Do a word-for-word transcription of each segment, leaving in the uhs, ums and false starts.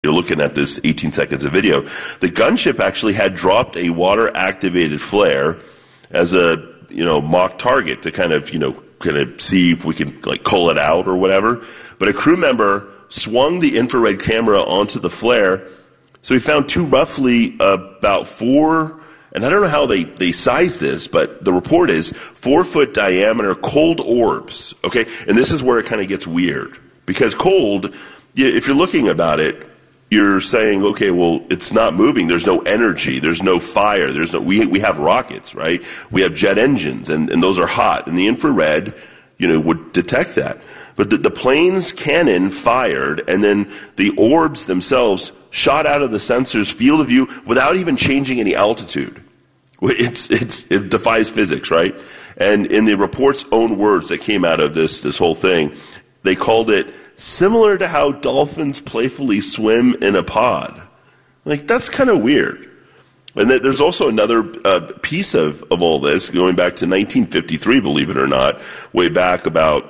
you're looking at this eighteen seconds of video, the gunship actually had dropped a water-activated flare as a, you know, mock target to kind of, you know, kind of see if we can, like, cull it out or whatever. But a crew member swung the infrared camera onto the flare, so he found two roughly about four, and I don't know how they, they size this, but the report is four-foot diameter cold orbs, okay? And this is where it kind of gets weird, because cold, if you're looking about it, you're saying, okay, well, it's not moving. There's no energy. There's no fire. There's no. We we have rockets, right? We have jet engines, and, and those are hot. And the infrared, you know, would detect that. But the, the plane's cannon fired, and then the orbs themselves shot out of the sensor's field of view without even changing any altitude. It's it's it defies physics, right? And in the report's own words that came out of this this whole thing, they called it similar to how dolphins playfully swim in a pod. Like, that's kind of weird. And th- there's also another uh, piece of, of all this, going back to nineteen fifty-three, believe it or not, way back about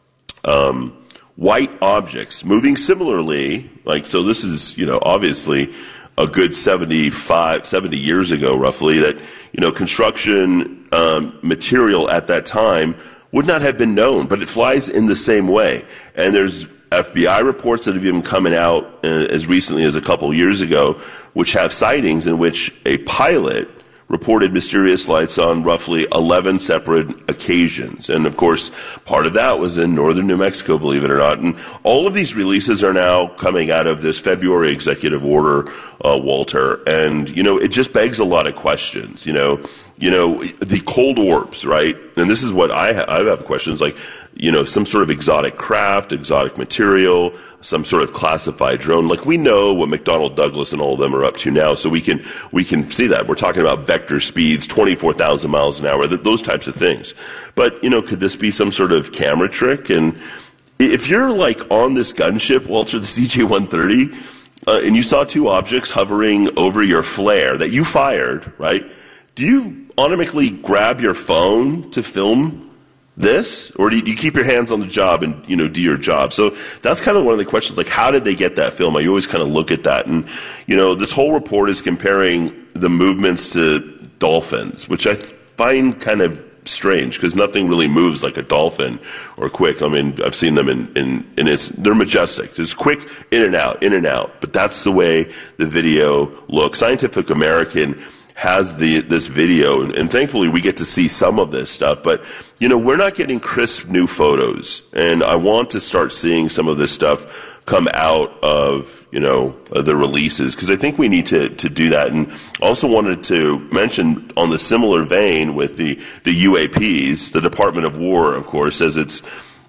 um, white objects moving similarly. Like, so this is, you know, obviously a good seventy-five, seventy years ago, roughly, that, you know, construction um, material at that time would not have been known, but it flies in the same way. And there's F B I reports that have even coming out uh, as recently as a couple years ago, which have sightings in which a pilot reported mysterious lights on roughly eleven separate occasions. And, of course, part of that was in northern New Mexico, believe it or not. And all of these releases are now coming out of this February executive order, uh, Walter. And, you know, it just begs a lot of questions, you know. You know, the cold orbs, right? And this is what I, ha- I have questions like, you know, some sort of exotic craft, exotic material, some sort of classified drone. Like, we know what McDonnell Douglas and all of them are up to now, so we can we can see that. We're talking about vector speeds, twenty-four thousand miles an hour, th- those types of things. But, you know, could this be some sort of camera trick? And if you're, like, on this gunship, Walter, the C J one thirty, uh, and you saw two objects hovering over your flare that you fired, right, do you automatically grab your phone to film this, or do you, do you keep your hands on the job and, you know, do your job? So that's kind of one of the questions, like, how did they get that film? I always kind of look at that. And, you know, this whole report is comparing the movements to dolphins, which I find kind of strange, because nothing really moves like a dolphin or quick. I mean, I've seen them in, in, and it's, they're majestic. It's quick, in and out, in and out. But that's the way the video looks. Scientific American has the this video, and, and thankfully we get to see some of this stuff, but, you know, we're not getting crisp new photos, and I want to start seeing some of this stuff come out of, you know, uh, the releases, because I think we need to, to do that. And also wanted to mention, on the similar vein with the, the U A Ps, the Department of War, of course, says it's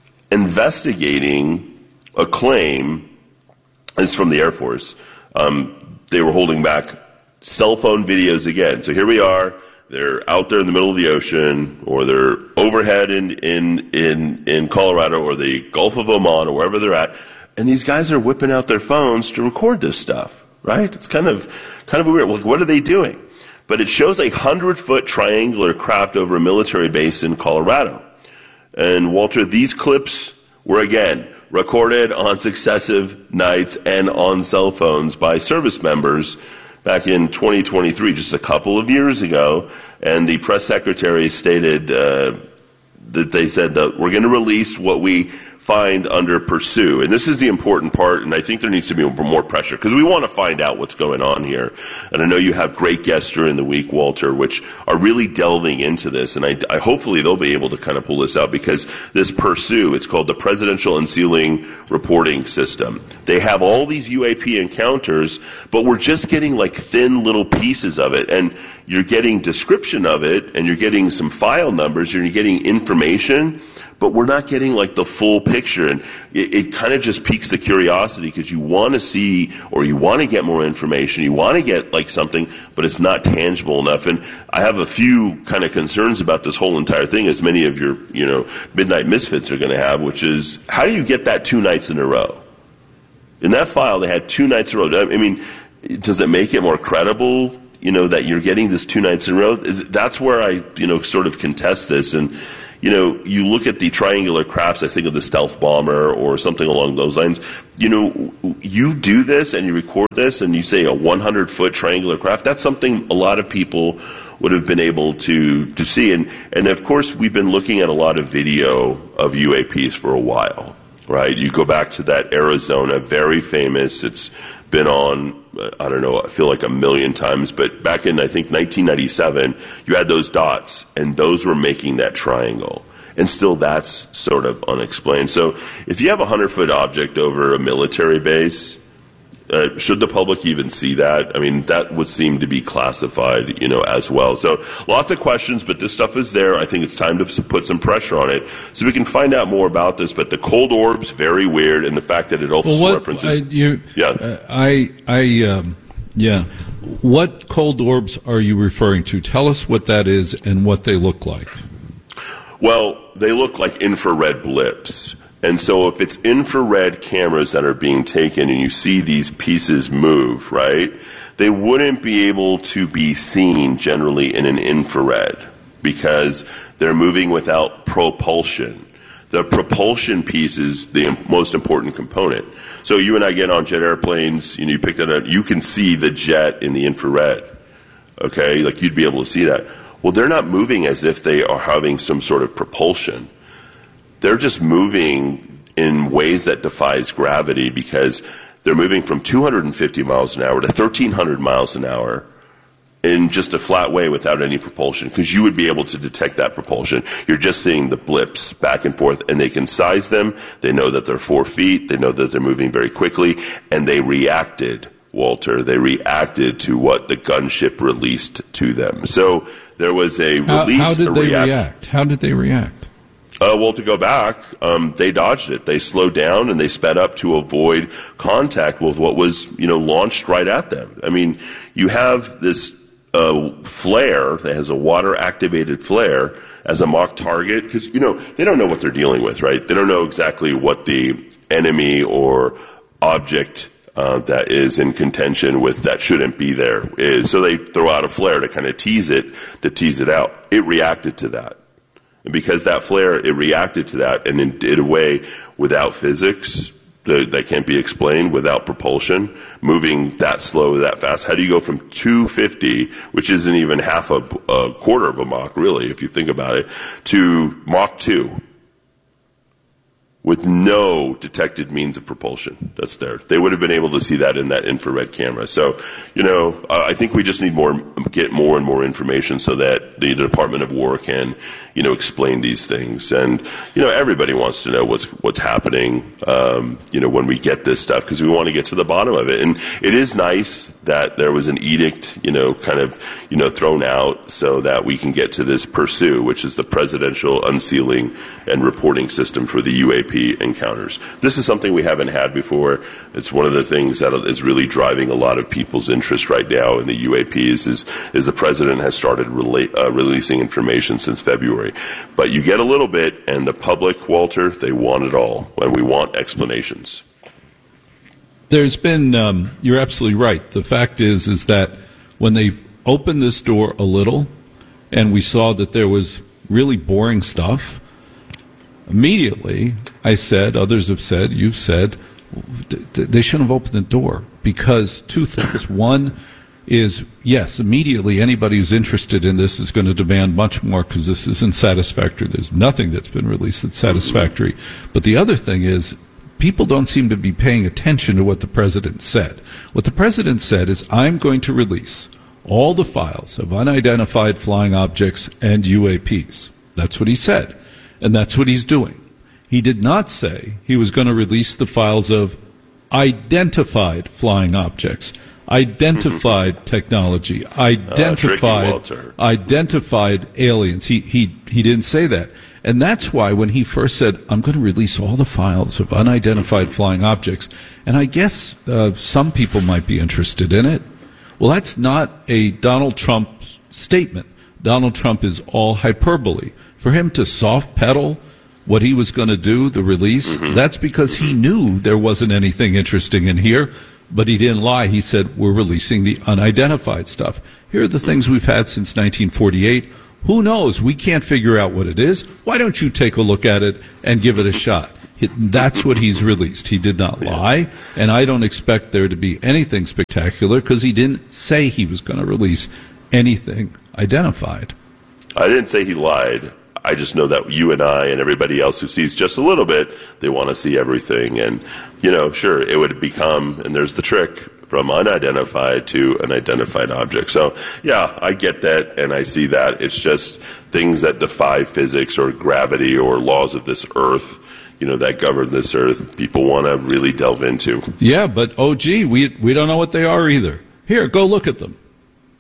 investigating a claim, this is from the Air Force, um, they were holding back cell phone videos again. So here we are. They're out there in the middle of the ocean, or they're overhead in, in, in, in Colorado or the Gulf of Oman or wherever they're at. And these guys are whipping out their phones to record this stuff, right? It's kind of, kind of weird. Like, what are they doing? But it shows a hundred-foot triangular craft over a military base in Colorado. And, Walter, these clips were, again, recorded on successive nights and on cell phones by service members back in twenty twenty-three, just a couple of years ago. And the press secretary stated uh, that they said that we're going to release what we find under pursue. And this is the important part, and I think there needs to be more pressure, because we want to find out what's going on here. And I know you have great guests during the week, Walter, which are really delving into this, and I, I hopefully they'll be able to kind of pull this out, because this pursue, it's called the Presidential Unsealing Reporting System. They have all these U A P encounters, but we're just getting like thin little pieces of it, and you're getting description of it, and you're getting some file numbers, and you're getting information, but we're not getting like the full picture. And it, it kind of just piques the curiosity, because you want to see, or you want to get more information, you want to get like something, but it's not tangible enough. And I have a few kind of concerns about this whole entire thing, as many of your, you know, Midnight Misfits are going to have, which is, how do you get that two nights in a row? In that file, they had two nights in a row. I mean, does it make it more credible, you know, that you're getting this two nights in a row? Is, that's where I, you know, sort of contest this. And, you know, you look at the triangular crafts, I think of the stealth bomber or something along those lines. You know, you do this and you record this and you say a hundred foot triangular craft, that's something a lot of people would have been able to, to see. And, and of course, we've been looking at a lot of video of U A Ps for a while, right? You go back to that Arizona, very famous, it's been on, I don't know, I feel like a million times, but back in, I think, nineteen ninety-seven, you had those dots, and those were making that triangle. And still that's sort of unexplained. So if you have a hundred-foot object over a military base, uh, should the public even see that? I mean, that would seem to be classified, you know, as well. So lots of questions, but this stuff is there. I think it's time to put some pressure on it so we can find out more about this. But the cold orbs, very weird, and the fact that it also well, what, references... I, you, yeah. Uh, I, I, um, yeah. What cold orbs are you referring to? Tell us what that is and what they look like. Well, they look like infrared blips. And so if it's infrared cameras that are being taken and you see these pieces move, right, they wouldn't be able to be seen generally in an infrared because they're moving without propulsion. The propulsion piece is the most important component. So you and I get on jet airplanes, you know, you pick that up, you can see the jet in the infrared, okay? Like you'd be able to see that. Well, they're not moving as if they are having some sort of propulsion. They're just moving in ways that defies gravity because they're moving from two hundred fifty miles an hour to thirteen hundred miles an hour in just a flat way without any propulsion, because you would be able to detect that propulsion. You're just seeing the blips back and forth, and they can size them. They know that they're four feet. They know that they're moving very quickly, and they reacted, Walter. They reacted to what the gunship released to them. So there was a release. How, how did a they react- react? How did they react? Uh, well, to go back, um, they dodged it. They slowed down and they sped up to avoid contact with what was, you know, launched right at them. I mean, you have this uh, flare that has a water-activated flare as a mock target because, you know, they don't know what they're dealing with, right? They don't know exactly what the enemy or object uh, that is in contention with that shouldn't be there is. So they throw out a flare to kind of tease it, to tease it out. It reacted to that. And because that flare, it reacted to that and in, in a way without physics the, that can't be explained, without propulsion, moving that slow, that fast. How do you go from two fifty, which isn't even half a, a quarter of a Mach, really, if you think about it, to Mach two with no detected means of propulsion that's there? They would have been able to see that in that infrared camera. So, you know, I think we just need more, get more and more information so that the Department of War can, you know, explain these things. And, you know, everybody wants to know what's what's happening, um, you know, when we get this stuff, because we want to get to the bottom of it. And it is nice that there was an edict, you know, kind of, you know, thrown out so that we can get to this PURSUE, which is the Presidential Unsealing and Reporting System for the U A P encounters. This is something we haven't had before. It's one of the things that is really driving a lot of people's interest right now in the U A Ps is, is the president has started rela- uh, releasing information since February. But you get a little bit, and the public, Walter, they want it all, and we want explanations. There's been, um, you're absolutely right. The fact is, is that when they opened this door a little, and we saw that there was really boring stuff, immediately I said, others have said, you've said, they shouldn't have opened the door because two things. One is, yes, immediately anybody who's interested in this is going to demand much more because this isn't satisfactory. There's nothing that's been released that's satisfactory. But the other thing is, people don't seem to be paying attention to what the president said. What the president said is, I'm going to release all the files of unidentified flying objects and U A Ps. That's what he said. And that's what he's doing. He did not say he was going to release the files of identified flying objects, identified technology, identified uh, identified aliens. He he he didn't say that. And that's why when he first said, I'm going to release all the files of unidentified flying objects, and I guess uh, some people might be interested in it. Well, that's not a Donald Trump statement. Donald Trump is all hyperbole. For him to soft pedal what he was going to do, the release, mm-hmm. that's because he knew there wasn't anything interesting in here, but he didn't lie. He said, we're releasing the unidentified stuff. Here are the things we've had since nineteen forty-eight. Who knows? We can't figure out what it is. Why don't you take a look at it and give it a shot? That's what he's released. He did not lie, and I don't expect there to be anything spectacular because he didn't say he was going to release anything identified. I didn't say he lied. I just know that you and I and everybody else who sees just a little bit, they want to see everything. And, you know, sure, it would become, and there's the trick, from unidentified to an identified object. So, yeah, I get that, and I see that. It's just things that defy physics or gravity or laws of this earth, you know, that govern this earth, people want to really delve into. Yeah, but, oh, gee, we, we don't know what they are either. Here, go look at them.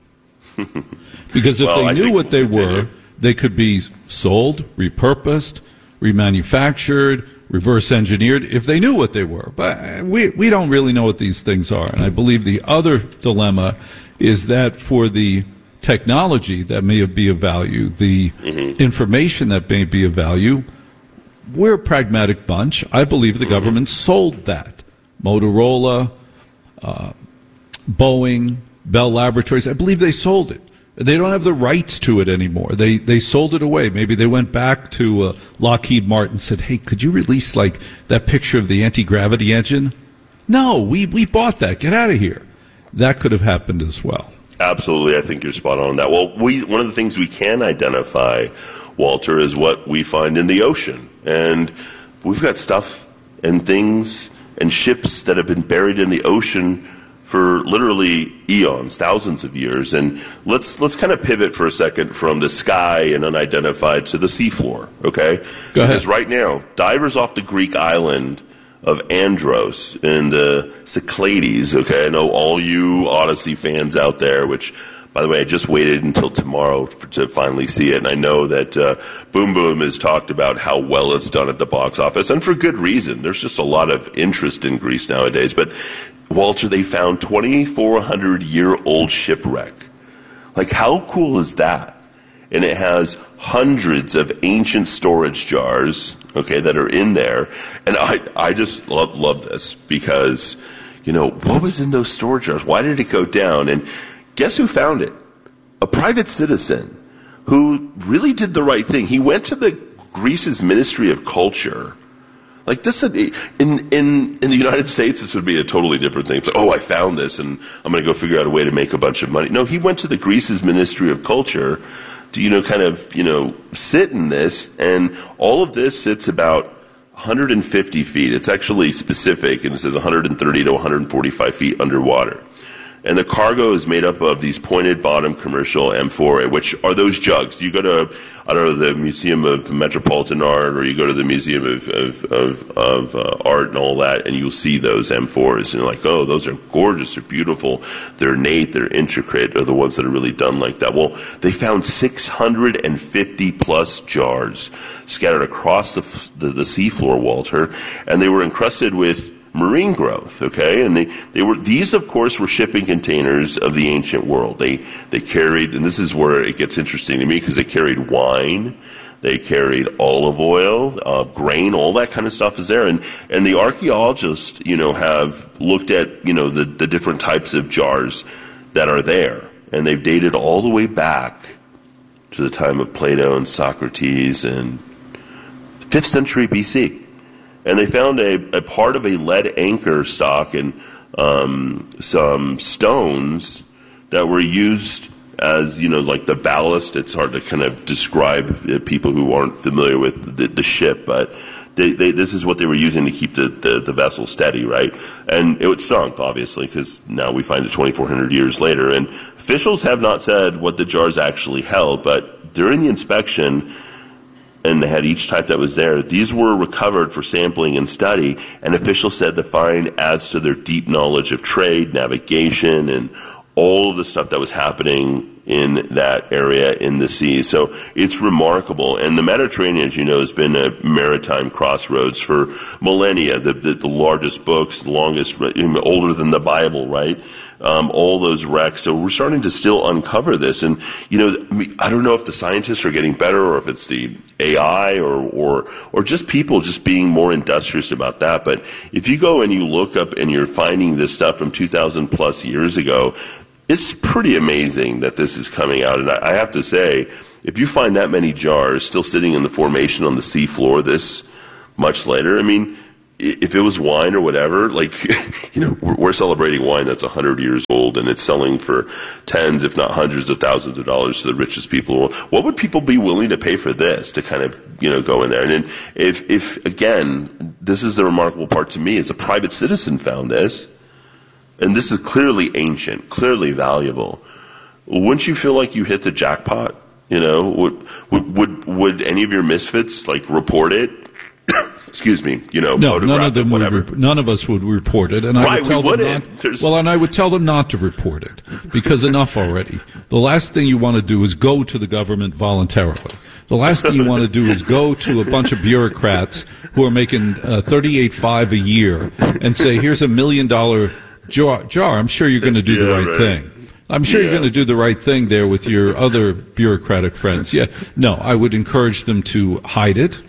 Because if well, they I knew what they continue. were, they could be sold, repurposed, remanufactured, reverse engineered, if they knew what they were. But we, we don't really know what these things are. And I believe the other dilemma is that for the technology that may be of value, the mm-hmm. information that may be of value, we're a pragmatic bunch. I believe the mm-hmm. government sold that. Motorola, uh, Boeing, Bell Laboratories, I believe they sold it. They don't have the rights to it anymore. They they sold it away. Maybe they went back to uh, Lockheed Martin and said, hey, could you release like that picture of the anti-gravity engine? No, we, we bought that. Get out of here. That could have happened as well. Absolutely. I think you're spot on that. Well, we one of the things we can identify, Walter, is what we find in the ocean. And we've got stuff and things and ships that have been buried in the ocean for literally eons, thousands of years. And let's let's kind of pivot for a second from the sky and unidentified to the seafloor, okay? Go ahead. Because right now, divers off the Greek island of Andros in the Cyclades, okay? I know all you Odyssey fans out there, which, by the way, I just waited until tomorrow for, to finally see it. And I know that uh, Boom Boom has talked about how well it's done at the box office, and for good reason. There's just a lot of interest in Greece nowadays. But Walter, they found twenty-four hundred year old shipwreck. Like, how cool is that? And it has hundreds of ancient storage jars, okay, that are in there. And I, I just love, love this because, you know, what was in those storage jars? Why did it go down? And guess who found it? A private citizen who really did the right thing. He went to the Greece's Ministry of Culture. Like this, would be, in in in the United States, this would be a totally different thing. It's like, oh, I found this, and I'm going to go figure out a way to make a bunch of money. No, he went to the Greece's Ministry of Culture to, you know, kind of, you know, sit in this, and all of this sits about one hundred fifty feet. It's actually specific, and it says one hundred thirty to one hundred forty-five feet underwater. And the cargo is made up of these pointed bottom commercial amphorae, which are those jugs. You go to, I don't know, the Museum of Metropolitan Art, or you go to the Museum of, of, of, of uh, Art and all that, and you'll see those amphoras. And you're like, oh, those are gorgeous, they're beautiful, they're innate, they're intricate, they're the ones that are really done like that. Well, they found six hundred fifty plus jars scattered across the, the, the seafloor, Walter, and they were encrusted with marine growth, okay? And they, they were, these of course were shipping containers of the ancient world. They, they carried, and this is where it gets interesting to me, because they carried wine, they carried olive oil, uh, grain, all that kind of stuff is there. And, and the archaeologists, you know, have looked at, you know, the, the different types of jars that are there. And they've dated all the way back to the time of Plato and Socrates and fifth century B C. And they found a, a part of a lead anchor stock and um, some stones that were used as, you know, like the ballast. It's hard to kind of describe uh, people who aren't familiar with the, the ship, but they, they, this is what they were using to keep the, the, the vessel steady, right? And it sunk, obviously, because now we find it twenty-four hundred years later. And officials have not said what the jars actually held, but during the inspection, and they had each type that was there, these were recovered for sampling and study, and officials said the find adds to their deep knowledge of trade, navigation, and all of the stuff that was happening in that area in the sea. So it's remarkable. And the Mediterranean, as you know, has been a maritime crossroads for millennia. The, the, the largest books, the longest, older than the Bible, right? Um, all those wrecks. So we're starting to still uncover this. And, you know, I don't know if the scientists are getting better, or if it's the A I, or, or, or just people just being more industrious about that. But if you go and you look up and you're finding this stuff from two thousand plus years ago, it's pretty amazing that this is coming out. And I, I have to say, if you find that many jars still sitting in the formation on the seafloor this much later, I mean, if it was wine or whatever, like, you know, we're, we're celebrating wine that's one hundred years old and it's selling for tens, if not hundreds of thousands of dollars to the richest people. What would people be willing to pay for this to kind of, you know, go in there? And then if, if again, this is the remarkable part to me, is a private citizen found this, and this is clearly ancient, clearly valuable. Wouldn't you feel like you hit the jackpot? You know, would, would, would, would any of your misfits, like, report it? Excuse me, you know, no, none of them it, would. Rep- none of us would report it, and I right, would tell we them wouldn't. not. Well, and I would tell them not to report it because enough already. The last thing you want to do is go to the government voluntarily. The last thing you want to do is go to a bunch of bureaucrats who are making uh, thirty-eight five a year and say, "Here's a million dollar jar. jar. I'm sure you're going to do yeah, the right, right. thing." I'm sure yeah. you're going to do the right thing there with your other bureaucratic friends. Yeah, no, I would encourage them to hide it,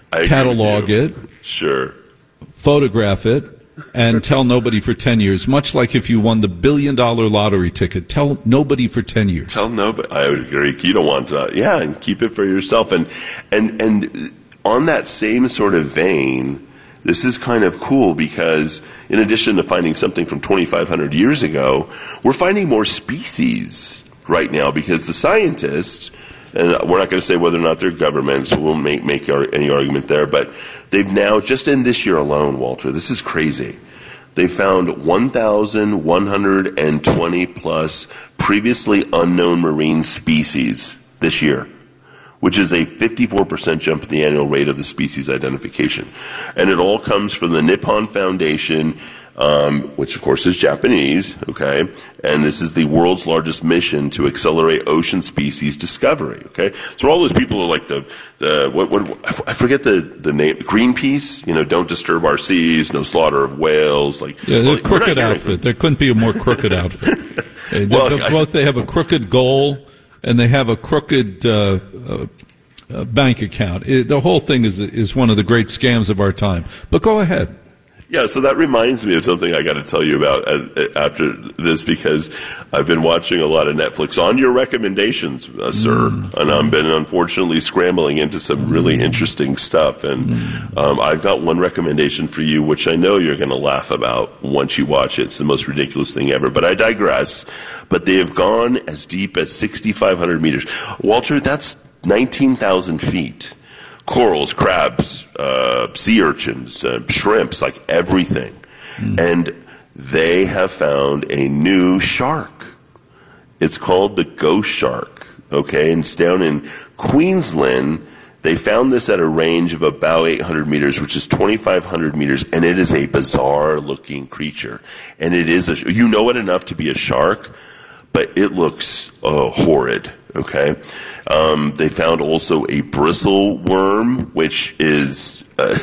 catalog it. Sure. Photograph it and tell nobody for ten years, much like if you won the billion dollar lottery ticket. Tell nobody for ten years. Tell nobody. I would agree. You don't want to. Yeah, and keep it for yourself. And, and, and on that same sort of vein, this is kind of cool because in addition to finding something from twenty-five hundred years ago, we're finding more species right now because the scientists, and we're not going to say whether or not they're governments, so we'll make, make our, any argument there, but they've now, just in this year alone, Walter, this is crazy, they found one thousand one hundred twenty plus previously unknown marine species this year, which is a fifty-four percent jump in the annual rate of the species identification. And it all comes from the Nippon Foundation, Um, which of course is Japanese, okay, and this is the world's largest mission to accelerate ocean species discovery, okay. So all those people are like the the what what I forget the the name, Greenpeace, you know, don't disturb our seas, no slaughter of whales, like yeah, they're well, crooked outfit. There couldn't be a more crooked outfit. They, well, they, both they have a crooked goal and they have a crooked uh, uh, uh, bank account. It, the whole thing is is one of the great scams of our time. But go ahead. Yeah, so that reminds me of something I got to tell you about after this because I've been watching a lot of Netflix on your recommendations, uh, sir, mm. and I've been unfortunately scrambling into some really interesting stuff. And mm. um, I've got one recommendation for you, which I know you're going to laugh about once you watch it. It's the most ridiculous thing ever, but I digress. But they have gone as deep as sixty-five hundred meters. Walter, that's nineteen thousand feet. Corals, crabs, uh, sea urchins, uh, shrimps, like everything. Mm. And they have found a new shark. It's called the ghost shark, okay? And it's down in Queensland. They found this at a range of about eight hundred meters, which is twenty-five hundred meters, and it is a bizarre-looking creature. And it is, a, you know it enough to be a shark, but it looks uh, horrid. Okay, um, they found also a bristle worm, which is uh,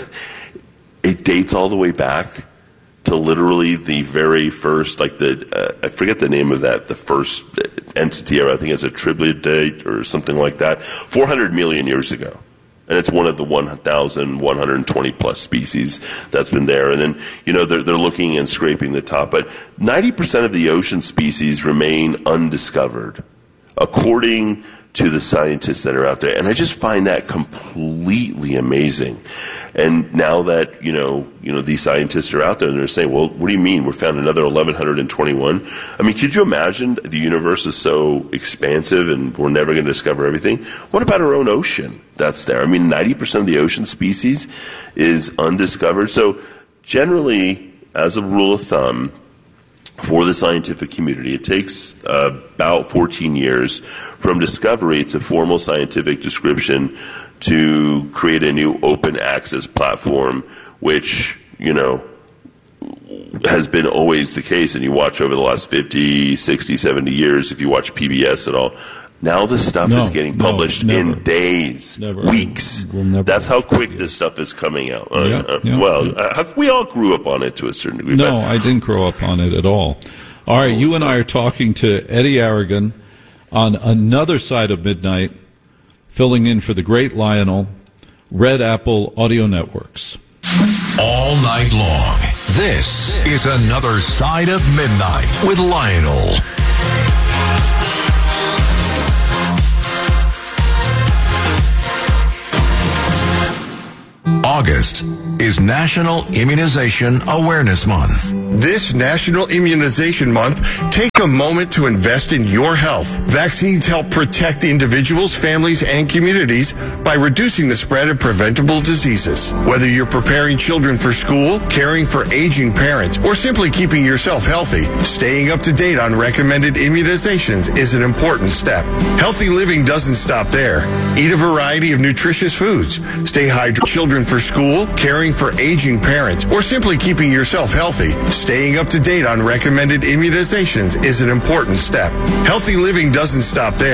it dates all the way back to literally the very first, like the uh, I forget the name of that, the first entity, or I think it's a tribulate or something like that, four hundred million years ago. And it's one of the one thousand one hundred twenty plus species that's been there. And then, you know, they're, they're looking and scraping the top. But ninety percent of the ocean species remain undiscovered, according to the scientists that are out there. And I just find that completely amazing. And now that, you know, you know, these scientists are out there and they're saying, well, what do you mean? We found another eleven twenty-one. I mean, could you imagine the universe is so expansive and we're never going to discover everything? What about our own ocean that's there? I mean, ninety percent of the ocean species is undiscovered. So generally, as a rule of thumb, for the scientific community, it takes uh, about fourteen years from discovery to formal scientific description to create a new open access platform, which, you know, has been always the case. And you watch over the last fifty, sixty, seventy years, if you watch P B S at all, now this stuff no, is getting published no, in days, never. weeks. We'll never That's how quick this stuff is coming out. Uh, yeah, uh, yeah, well, yeah. Uh, we all grew up on it to a certain degree. No, but I didn't grow up on it at all. All right, you and I are talking to Eddie Aragon on another side of midnight, filling in for the great Lionel, Red Apple Audio Networks. All night long, this is Another Side of Midnight with Lionel. August is National Immunization Awareness Month. This National Immunization Month, take a moment to invest in your health. Vaccines help protect individuals, families, and communities by reducing the spread of preventable diseases. Whether you're preparing children for school, caring for aging parents, or simply keeping yourself healthy, staying up to date on recommended immunizations is an important step. Healthy living doesn't stop there. Eat a variety of nutritious foods. Stay hydrated. Children for school, caring for aging parents, or simply keeping yourself healthy. Staying up to date on recommended immunizations is an important step. Healthy living doesn't stop there.